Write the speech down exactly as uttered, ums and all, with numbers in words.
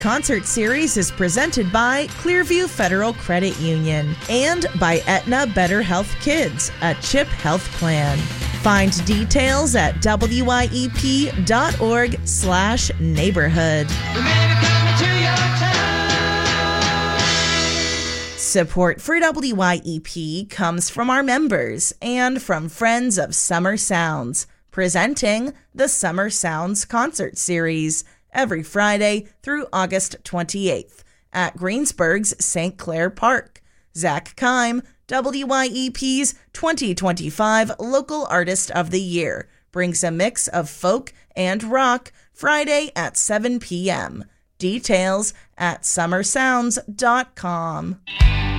Concert Series is presented by Clearview Federal Credit Union and by Aetna Better Health Kids, a CHIP health plan. Find details at W I E P dot org slash neighborhood. Support for W Y E P comes from our members and from Friends of Summer Sounds, presenting the Summer Sounds Concert Series every Friday through August twenty-eighth at Greensburg's Saint Clair Park. Zach Keim, W Y E P's twenty twenty-five Local Artist of the Year, brings a mix of folk and rock Friday at seven p.m. Details at summer sounds dot com.